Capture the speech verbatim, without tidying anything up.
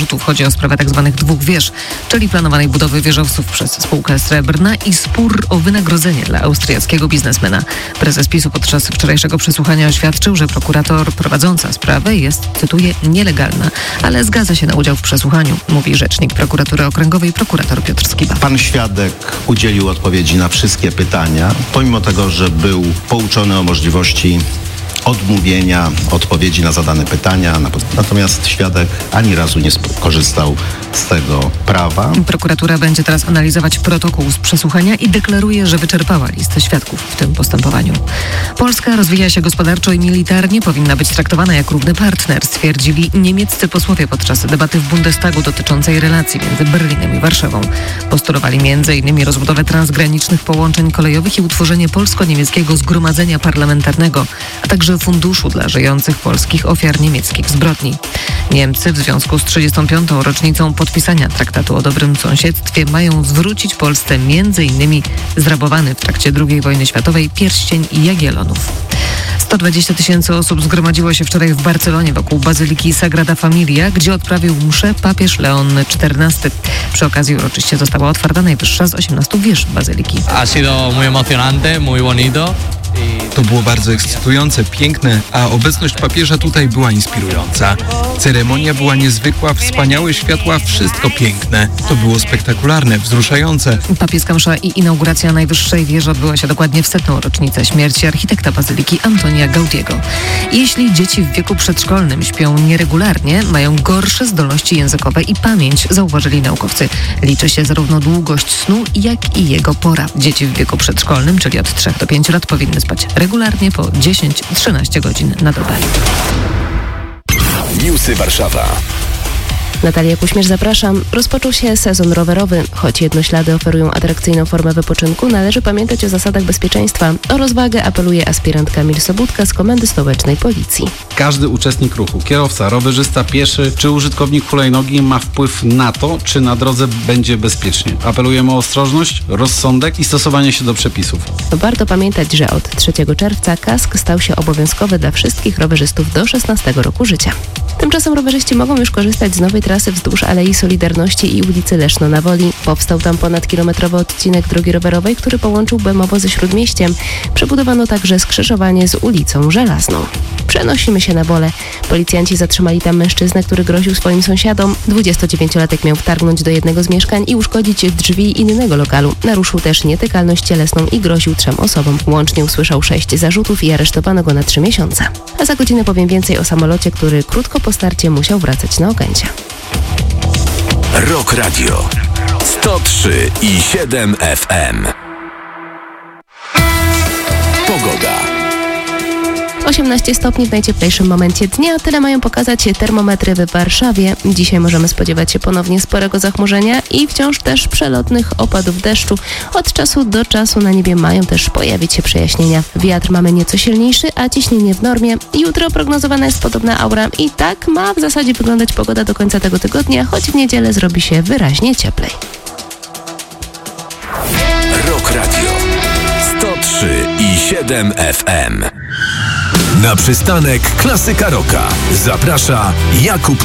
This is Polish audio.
zarzutów. Chodzi o sprawę tzw. dwóch wież, czyli planowanej budowy wieżowców przez spółkę Srebrna i spór o wynagrodzenie dla austriackiego biznesmena. Prezes PiSu podczas wczorajszego przesłuchania oświadczył, że prokurator prowadząca sprawę jest, cytuję, nielegalna, ale zgadza się na udział w przesłuchaniu, mówi rzecznik prokuratury okręgowej prokurator Piotr Skiba. Pan świadek udzielił odpowiedzi na wszystkie pytania, pomimo tego, że był pouczony o możliwości odmówienia odpowiedzi na zadane pytania. Natomiast świadek ani razu nie skorzystał z tego prawa. Prokuratura będzie teraz analizować protokół z przesłuchania i deklaruje, że wyczerpała listę świadków w tym postępowaniu. Polska rozwija się gospodarczo i militarnie, powinna być traktowana jak równy partner, stwierdzili niemieccy posłowie podczas debaty w Bundestagu dotyczącej relacji między Berlinem i Warszawą. Postulowali między innymi rozbudowę transgranicznych połączeń kolejowych i utworzenie polsko-niemieckiego zgromadzenia parlamentarnego, a także funduszu dla żyjących polskich ofiar niemieckich zbrodni. Niemcy w związku z trzydziestą piątą rocznicą podpisania traktatu o dobrym sąsiedztwie mają zwrócić Polsce między innymi zrabowany w trakcie drugiej wojny światowej pierścień Jagiellonów. sto dwadzieścia tysięcy osób zgromadziło się wczoraj w Barcelonie wokół Bazyliki Sagrada Familia, gdzie odprawił mszę papież Leon czternasty. Przy okazji uroczyście została otwarta najwyższa z osiemnastu wież Bazyliki. Ha sido muy emocionante, muy bonito. To było bardzo ekscytujące, piękne, a obecność papieża tutaj była inspirująca. Ceremonia była niezwykła, wspaniałe światła, wszystko piękne. To było spektakularne, wzruszające. Papieska msza i inauguracja najwyższej wieży odbyła się dokładnie w setną rocznicę śmierci architekta bazyliki Antonia Gaudiego. Jeśli dzieci w wieku przedszkolnym śpią nieregularnie, mają gorsze zdolności językowe i pamięć, zauważyli naukowcy. Liczy się zarówno długość snu, jak i jego pora. Dzieci w wieku przedszkolnym, czyli od trzech do pięciu lat, powinny spać regularnie po dziesięć do trzynastu godzin na dobę. Newsy Warszawa. Natalia Kuśmierz, zapraszam. Rozpoczął się sezon rowerowy. Choć jednoślady oferują atrakcyjną formę wypoczynku, należy pamiętać o zasadach bezpieczeństwa. O rozwagę apeluje aspirant Kamil Sobudka z Komendy Stołecznej Policji. Każdy uczestnik ruchu, kierowca, rowerzysta, pieszy czy użytkownik hulajnogi ma wpływ na to, czy na drodze będzie bezpiecznie. Apelujemy o ostrożność, rozsądek i stosowanie się do przepisów. Warto pamiętać, że od trzeciego czerwca kask stał się obowiązkowy dla wszystkich rowerzystów do szesnastego roku życia. Tymczasem rowerzyści mogą już korzystać z nowej trasy wzdłuż Alei Solidarności i ulicy Leszno na Woli. Powstał tam ponadkilometrowy odcinek drogi rowerowej, który połączył Bemowo ze Śródmieściem. Przebudowano także skrzyżowanie z ulicą Żelazną. Przenosimy się na Wolę. Policjanci zatrzymali tam mężczyznę, który groził swoim sąsiadom. dwudziestodziewięciolatek miał wtargnąć do jednego z mieszkań i uszkodzić drzwi innego lokalu. Naruszył też nietykalność cielesną i groził trzem osobom. Łącznie usłyszał sześć zarzutów i aresztowano go na trzy miesiące. A za godzinę powiem więcej o samolocie, który krótko po starcie musiał wracać na Okęcie. Rock Radio sto trzy i siedem F M. Pogoda. osiemnaście stopni w najcieplejszym momencie dnia. Tyle mają pokazać termometry w Warszawie. Dzisiaj możemy spodziewać się ponownie sporego zachmurzenia i wciąż też przelotnych opadów deszczu. Od czasu do czasu na niebie mają też pojawić się przejaśnienia. Wiatr mamy nieco silniejszy, a ciśnienie w normie. Jutro prognozowana jest podobna aura i tak ma w zasadzie wyglądać pogoda do końca tego tygodnia, choć w niedzielę zrobi się wyraźnie cieplej. Rock Radio sto trzy i siedem F M. Na przystanek Klasyka Rocka zaprasza Jakub